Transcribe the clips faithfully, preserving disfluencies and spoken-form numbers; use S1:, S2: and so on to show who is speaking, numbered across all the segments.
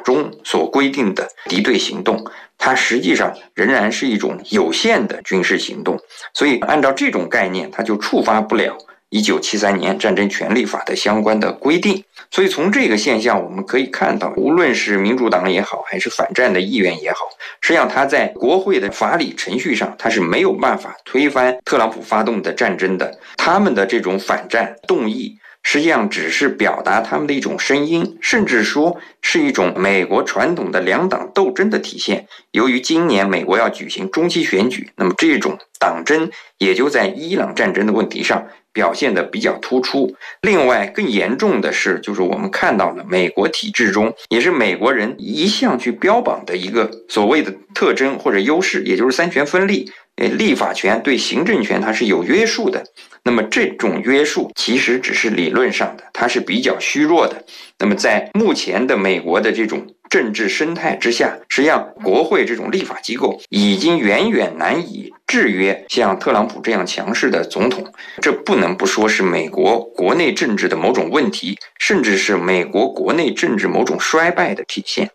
S1: 中所规定的敌对行动，它实际上仍然是一种有限的军事行动，所以按照这种概念，它就触发不了一九七三年战争权利法的相关的规定。所以从这个现象我们可以看到，无论是民主党也好，还是反战的意愿也好，实际上他在国会的法理程序上，他是没有办法推翻特朗普发动的战争的。他们的这种反战动议实际上只是表达他们的一种声音，甚至说是一种美国传统的两党斗争的体现。由于今年美国要举行中期选举，那么这种党争也就在伊朗战争的问题上表现得比较突出。另外更严重的是，就是我们看到了美国体制中，也是美国人一向去标榜的一个所谓的特征或者优势，也就是三权分立，立法权对行政权它是有约束的。那么这种约束其实只是理论上的，它是比较虚弱的。那么在目前的美国的这种政治生态之下，实际上国会这种立法机构已经远远难以制约像特朗普这样强势的总统。这不能不说是美国国内政治的某种问题，甚至是美国国内政治某种衰败的体现。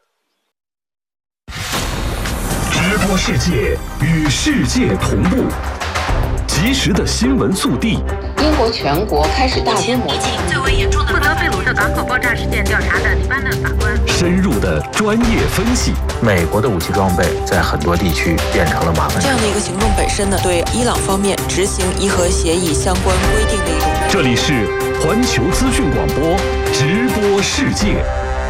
S2: 直播世界，与世界同步，及时的新闻速递。
S3: 英国全国开始大规模
S4: 疫情最为严重的负责贝鲁特港口爆炸事件调查的黎巴嫩法官，
S2: 深入的专业分析。
S5: 美国的武器装备在很多地区变成了麻烦。
S6: 这样的一个行动本身呢，对伊朗方面执行伊核协议相关规定的一种。
S2: 这里是环球资讯广播直播世界。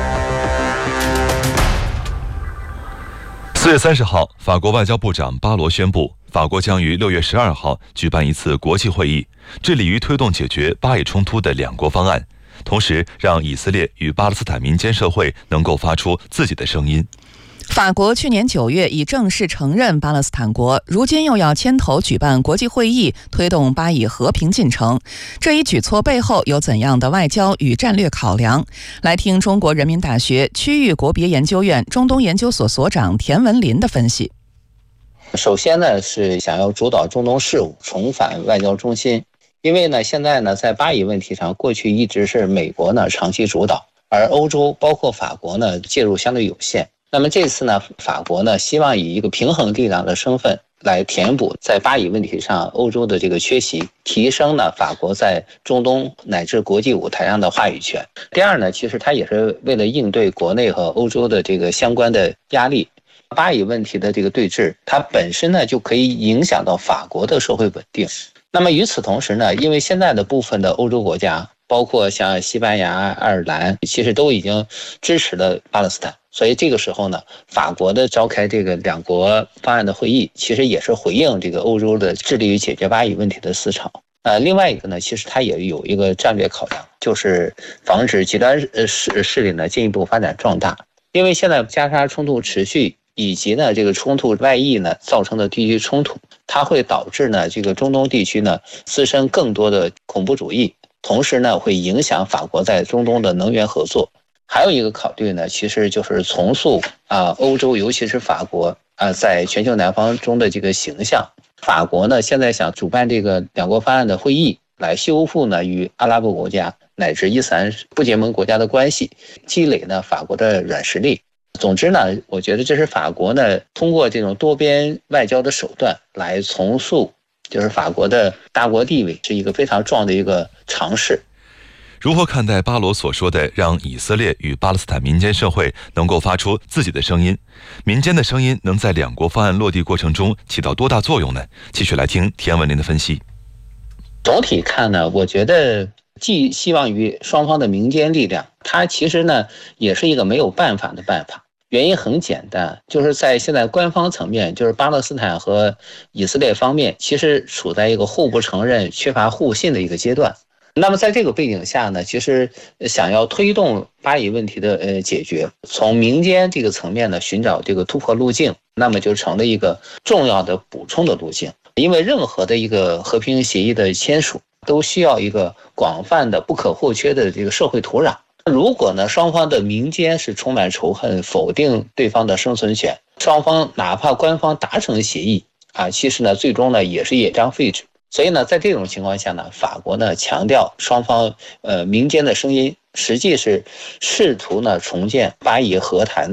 S7: 四月三十号，法国外交部长巴罗宣布，法国将于六月十二号举办一次国际会议，致力于推动解决巴以冲突的两国方案，同时让以色列与巴勒斯坦民间社会能够发出自己的声音。
S8: 法国去年九月已正式承认巴勒斯坦国，如今又要牵头举办国际会议，推动巴以和平进程。这一举措背后有怎样的外交与战略考量？来听中国人民大学区域国别研究院中东研究所所长田文林的分析。
S9: 首先呢，是想要主导中东事务，重返外交中心。因为呢，现在呢，在巴以问题上，过去一直是美国呢长期主导，而欧洲包括法国呢介入相对有限。那么这次呢，法国呢希望以一个平衡力量的身份来填补在巴以问题上欧洲的这个缺席，提升呢法国在中东乃至国际舞台上的话语权。第二呢，其实它也是为了应对国内和欧洲的这个相关的压力。巴以问题的这个对峙，它本身呢就可以影响到法国的社会稳定。那么与此同时呢，因为现在的部分的欧洲国家，包括像西班牙、爱尔兰，其实都已经支持了巴勒斯坦。所以这个时候呢，法国的召开这个两国方案的会议，其实也是回应这个欧洲的致力于解决巴以问题的思潮。呃，另外一个呢，其实它也有一个战略考量，就是防止极端势势力呢进一步发展壮大。因为现在加沙冲突持续，以及呢这个冲突外溢呢造成的地区冲突，它会导致呢这个中东地区呢滋生更多的恐怖主义，同时呢会影响法国在中东的能源合作。还有一个考虑呢，其实就是重塑啊欧洲，尤其是法国啊在全球南方中的这个形象。法国呢现在想主办这个两国方案的会议，来修复呢与阿拉伯国家乃至伊斯兰不结盟国家的关系，积累呢法国的软实力。总之呢，我觉得这是法国呢通过这种多边外交的手段来重塑就是法国的大国地位，是一个非常重要的一个尝试。
S7: 如何看待巴罗所说的让以色列与巴勒斯坦民间社会能够发出自己的声音？民间的声音能在两国方案落地过程中起到多大作用呢？继续来听田文林的分析。
S9: 总体看呢，我觉得寄希望于双方的民间力量，它其实呢也是一个没有办法的办法。原因很简单，就是在现在官方层面，就是巴勒斯坦和以色列方面其实处在一个互不承认、缺乏互信的一个阶段。那么在这个背景下呢，其实想要推动巴以问题的呃解决，从民间这个层面呢寻找这个突破路径，那么就成了一个重要的补充的路径。因为任何的一个和平协议的签署都需要一个广泛的不可或缺的这个社会土壤。如果呢双方的民间是充满仇恨，否定对方的生存权，双方哪怕官方达成协议啊，其实呢最终呢也是业障废纸。所以呢，在这种情况下呢，法国呢强调双方呃民间的声音，实际是试图呢重建巴以和谈